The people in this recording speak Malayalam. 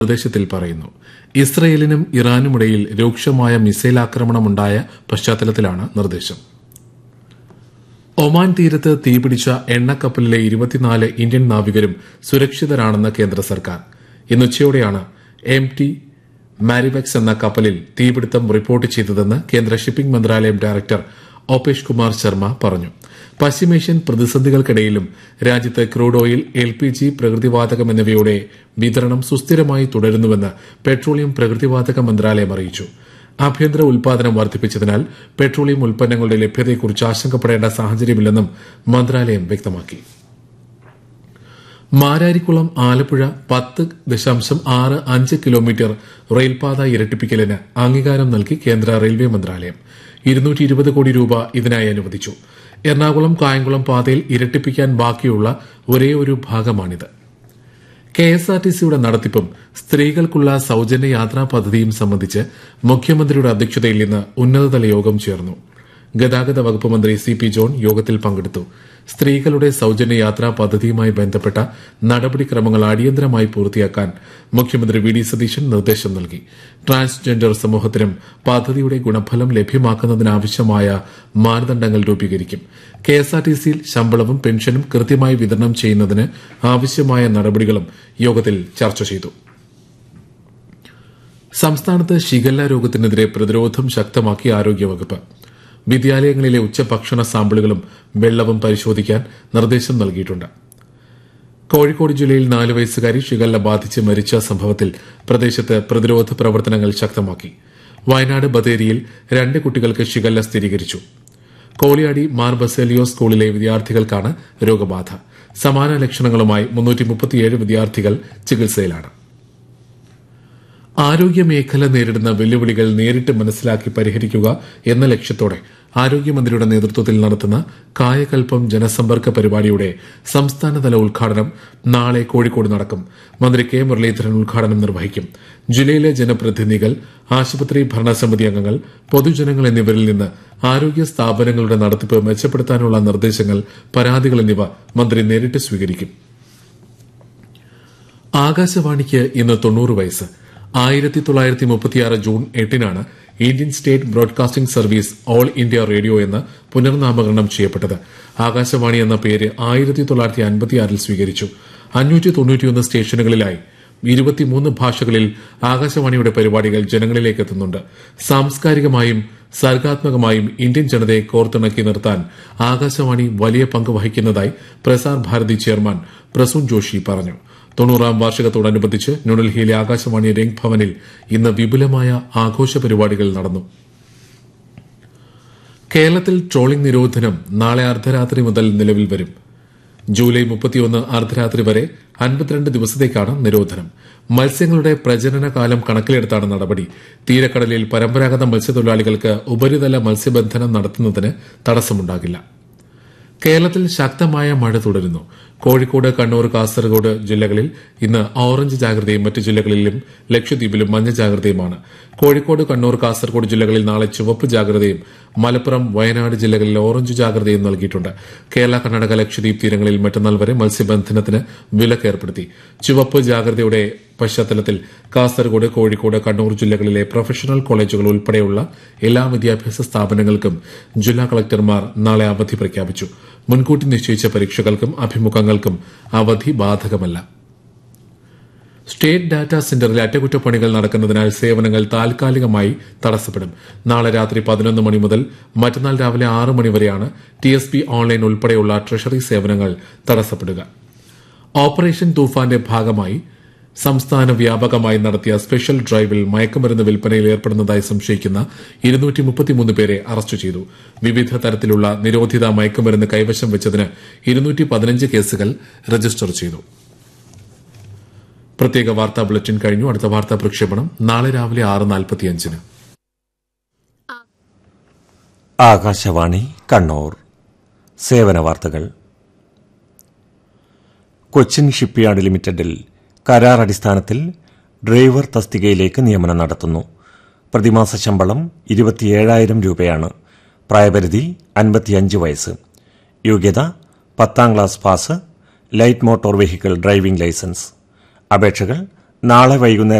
നിർദ്ദേശത്തിൽ പറയുന്നു. ഇസ്രയേലിനും ഇറാനുമിടയിൽ രൂക്ഷമായ മിസൈൽ ആക്രമണമുണ്ടായ പശ്ചാത്തലത്തിലാണ് നിർദ്ദേശം. ഒമാൻ തീരത്ത് തീപിടിച്ച എണ്ണക്കപ്പലിലെ 24 ഇന്ത്യൻ നാവികരും സുരക്ഷിതരാണെന്ന് കേന്ദ്ര സർക്കാർ. ഇന്ന് ഉച്ചയോടെയാണ് MT മാരിവെക്സ് എന്ന കപ്പലിൽ തീപിടുത്തം റിപ്പോർട്ട് ചെയ്തതെന്ന് കേന്ദ്ര ഷിപ്പിംഗ് മന്ത്രാലയം ഡയറക്ടർ ഓപേഷ് കുമാർ ശർമ്മ പറഞ്ഞു. പശ്ചിമേഷ്യൻ പ്രതിസന്ധികൾക്കിടയിലും രാജ്യത്ത് ക്രൂഡ് ഓയിൽ, LPG, പ്രകൃതിവാതകം എന്നിവയുടെ വിതരണം സുസ്ഥിരമായി തുടരുന്നുവെന്ന് പെട്രോളിയം പ്രകൃതിവാതക മന്ത്രാലയം അറിയിച്ചു. ആഭ്യന്തര ഉൽപാദനം വർദ്ധിപ്പിച്ചതിനാൽ പെട്രോളിയം ഉൽപ്പന്നങ്ങളുടെ ലഭ്യതയെക്കുറിച്ച് ആശങ്കപ്പെടേണ്ട സാഹചര്യമില്ലെന്നും മന്ത്രാലയം വ്യക്തമാക്കി. മാരാരിക്കുളം ആലപ്പുഴ 10.65 കിലോമീറ്റർ റെയിൽപാത ഇരട്ടിപ്പിക്കലിന് അംഗീകാരം നൽകി കേന്ദ്ര റെയിൽവേ മന്ത്രാലയം. 220 കോടി രൂപ ഇതിനായി അനുവദിച്ചു. എറണാകുളം കായംകുളം പാതയിൽ ഇരട്ടിപ്പിക്കാൻ ബാക്കിയുള്ള ഒരേയൊരു ഭാഗമാണിത്. KSRTCയുടെ നടത്തിപ്പും സ്ത്രീകൾക്കുള്ള സൌജന്യ യാത്രാ പദ്ധതിയും സംബന്ധിച്ച് മുഖ്യമന്ത്രിയുടെ അധ്യക്ഷതയിൽ ഇന്ന് ഉന്നതതല യോഗം ചേർന്നു. ഗതാഗത വകുപ്പ് മന്ത്രി CP ജോൺ യോഗത്തിൽ പങ്കെടുത്തു. സ്ത്രീകളുടെ സൌജന്യ യാത്രാ പദ്ധതിയുമായി ബന്ധപ്പെട്ട നടപടിക്രമങ്ങൾ അടിയന്തരമായി പൂർത്തിയാക്കാൻ മുഖ്യമന്ത്രി VD സതീശൻ നിർദ്ദേശം നൽകി. ട്രാൻസ്ജെൻഡർ സമൂഹത്തിനും പദ്ധതിയുടെ ഗുണഫലം ലഭ്യമാക്കുന്നതിനാവശ്യമായ മാനദണ്ഡങ്ങൾ രൂപീകരിക്കും. KSRTCയിൽ ശമ്പളവും പെൻഷനും കൃത്യമായി വിതരണം ചെയ്യുന്നതിന് ആവശ്യമായ നടപടികളും യോഗത്തിൽ ചർച്ച ചെയ്തു. സംസ്ഥാനത്ത് ഷിഗല്ല രോഗത്തിനെതിരെ പ്രതിരോധം ശക്തമാക്കി ആരോഗ്യവകുപ്പ്. വിദ്യാലയങ്ങളിലെ ഉച്ചഭക്ഷണ സാമ്പിളുകളും വെള്ളവും പരിശോധിക്കാൻ നിർദ്ദേശം നൽകിയിട്ടുണ്ട്. കോഴിക്കോട് ജില്ലയിൽ 4 വയസ്സുകാരി ഷിഗല്ല ബാധിച്ച് മരിച്ച സംഭവത്തിൽ പ്രദേശത്ത് പ്രതിരോധ പ്രവർത്തനങ്ങൾ ശക്തമാക്കി. വയനാട് ബത്തേരിയിൽ 2 കുട്ടികൾക്ക് ഷിഗല്ല സ്ഥിരീകരിച്ചു. കോളിയാടി മാർ ബസേലിയോസ് സ്കൂളിലെ വിദ്യാർത്ഥികൾക്കാണ് രോഗബാധ. സമാന ലക്ഷണങ്ങളുമായി 337 വിദ്യാർത്ഥികൾ ചികിത്സയിലാണ്. ആരോഗ്യമേഖല നേരിടുന്ന വെല്ലുവിളികൾ നേരിട്ട് മനസ്സിലാക്കി പരിഹരിക്കുക എന്ന ലക്ഷ്യത്തോടെ ആരോഗ്യമന്ത്രിയുടെ നേതൃത്വത്തിൽ നടത്തുന്ന കായകൽപ്പം ജനസമ്പർക്ക പരിപാടിയുടെ സംസ്ഥാനതല ഉദ്ഘാടനം നാളെ കോഴിക്കോട് നടക്കും. മന്ത്രി K മുരളീധരൻ ഉദ്ഘാടനം നിർവഹിക്കും. ജില്ലയിലെ ജനപ്രതിനിധികൾ, ആശുപത്രി ഭരണസമിതി അംഗങ്ങൾ, പൊതുജനങ്ങൾ എന്നിവരിൽ നിന്ന് ആരോഗ്യ സ്ഥാപനങ്ങളുടെ നടത്തിപ്പ് മെച്ചപ്പെടുത്താനുള്ള നിർദ്ദേശങ്ങൾ, പരാതികൾ എന്നിവ മന്ത്രി നേരിട്ട് സ്വീകരിക്കും. ആകാശവാണിക്ക് ഇന്ന് 90 വയസ്സ്. 1936 June 8-നാണ് Indian state broadcasting service all India radio എന്ന് പുനർനാമകരണം ചെയ്യപ്പെട്ടത്. ആകാശവാണി എന്ന പേര് 1956 സ്വീകരിച്ചു. 591 സ്റ്റേഷനുകളിലായി 23 ഭാഷകളിൽ ആകാശവാണിയുടെ പരിപാടികൾ ജനങ്ങളിലേക്ക് എത്തുന്നുണ്ട്. സാംസ്കാരികമായും സർഗാത്മകമായും ഇന്ത്യൻ ജനതയെ കോർത്തിണക്കി നിർത്താൻ ആകാശവാണി വലിയ പങ്ക് വഹിക്കുന്നതായി പ്രസാർ ഭാരതി ചെയർമാൻ പ്രസൂൺ ജോഷി പറഞ്ഞു. 90ാം വാർഷികത്തോടനുബന്ധിച്ച് ന്യൂഡൽഹിയിലെ ആകാശവാണി രംഗ് ഭവനിൽ ഇന്ന് വിപുലമായ ആഘോഷ പരിപാടികൾ നടന്നു. കേരളത്തിൽ ട്രോളിംഗ് നിരോധനം നാളെ അർദ്ധരാത്രി മുതൽ നിലവിൽ വരും. ജൂലൈ 31 അർദ്ധരാത്രി വരെ 52 ദിവസത്തേക്കാണ് നിരോധനം. മത്സ്യങ്ങളുടെ പ്രജനന കാലം കണക്കിലെടുത്താണ് നടപടി. തീരക്കടലിൽ പരമ്പരാഗത മത്സ്യത്തൊഴിലാളികൾക്ക് ഉപരിതല മത്സ്യബന്ധനം നടത്തുന്നതിന് തടസ്സമുണ്ടാകില്ല. കേരളത്തിൽ ശക്തമായ മഴ തുടരുന്നു. കോഴിക്കോട്, കണ്ണൂർ, കാസർഗോഡ് ജില്ലകളിൽ ഇന്ന് ഓറഞ്ച് ജാഗ്രതയും മറ്റ് ജില്ലകളിലും ലക്ഷദ്വീപിലും മഞ്ഞ ജാഗ്രതയുമാണ്. കോഴിക്കോട്, കണ്ണൂർ, കാസർഗോഡ് ജില്ലകളിൽ നാളെ ചുവപ്പ് ജാഗ്രതയും മലപ്പുറം, വയനാട് ജില്ലകളിൽ ഓറഞ്ച് ജാഗ്രതയും നൽകിയിട്ടുണ്ട്. കേരള, കർണാടക, ലക്ഷദ്വീപ് തീരങ്ങളിൽ മറ്റന്നാൾ വരെ മത്സ്യബന്ധനത്തിന് വിലക്ക് ഏർപ്പെടുത്തി. ചുവപ്പ് ജാഗ്രതയുടെ പശ്ചാത്തലത്തിൽ കാസർഗോഡ്, കോഴിക്കോട്, കണ്ണൂർ ജില്ലകളിലെ പ്രൊഫഷണൽ കോളേജുകൾ ഉൾപ്പെടെയുള്ള എല്ലാ വിദ്യാഭ്യാസ സ്ഥാപനങ്ങൾക്കും ജില്ലാ കളക്ടർമാർ നാളെ അവധി പ്രഖ്യാപിച്ചു. മുൻകൂട്ടി നിശ്ചയിച്ച പരീക്ഷകൾക്കും അഭിമുഖങ്ങൾക്കും അവധി ബാധകമല്ല. സ്റ്റേറ്റ് ഡാറ്റാ സെന്ററിൽ അറ്റകുറ്റപ്പണികൾ നടക്കുന്നതിനാൽ സേവനങ്ങൾ താൽക്കാലികമായി തടസ്സപ്പെടും. നാളെ രാത്രി 11 മണി മുതൽ മറ്റന്നാൾ രാവിലെ 6 മണി വരെയാണ് TSP ഓൺലൈൻ ഉൾപ്പെടെയുള്ള ട്രഷറി സേവനങ്ങൾ തടസ്സപ്പെടുക. ഓപ്പറേഷൻ തൂഫാന്റെ ഭാഗമായി സംസ്ഥാന വ്യാപകമായി നടത്തിയ സ്പെഷ്യൽ ഡ്രൈവിൽ മയക്കുമരുന്ന് വിൽപ്പനയിൽ ഏർപ്പെടുന്നതായി സംശയിക്കുന്ന 233 പേരെ അറസ്റ്റ് ചെയ്തു. വിവിധ തരത്തിലുള്ള നിരോധിത മയക്കുമരുന്ന് കൈവശം വെച്ചതിന് 215 കേസുകൾ രജിസ്റ്റർ ചെയ്തു. പ്രത്യേക വാർത്താ ബുള്ളറ്റിൻ കഴിഞ്ഞു. അടുത്ത വാർത്താ പ്രക്ഷേപണം നാളെ രാവിലെ 6:45. ആകാശവാണി കണ്ണൂർ. സേവന വാർത്തകൾ. കൊച്ചിൻ ഷിപ്പ്യാർഡ് ലിമിറ്റഡിൽ കരാർ അടിസ്ഥാനത്തിൽ ഡ്രൈവർ തസ്തികയിലേക്ക് നിയമനം നടത്തുന്നു. പ്രതിമാസ ശമ്പളം 27,000 രൂപയാണ്. പ്രായപരിധി 55 വയസ്സ്. യോഗ്യത 10ാം class pass, light motor vehicle driving licence. അപേക്ഷകൾ നാളെ വൈകുന്നേരം